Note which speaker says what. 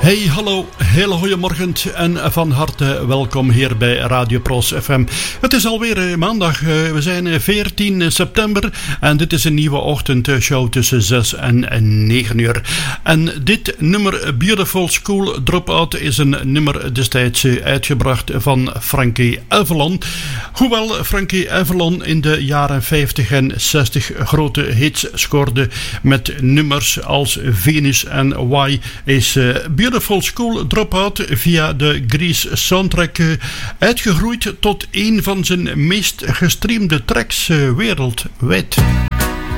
Speaker 1: Hey, hallo, hele goeiemorgen en van harte welkom hier bij Radio Pros FM. Het is alweer maandag, we zijn 14 september en dit is een nieuwe ochtendshow tussen 6 en 9 uur. En dit nummer, Beautiful School Dropout, is een nummer destijds uitgebracht van Frankie Avalon. Hoewel Frankie Avalon in de jaren 50 en 60 grote hits scoorde met nummers als Venus en Why, is Beautiful School Dropout via de Grease soundtrack uitgegroeid tot een van zijn meest gestreamde tracks wereldwijd.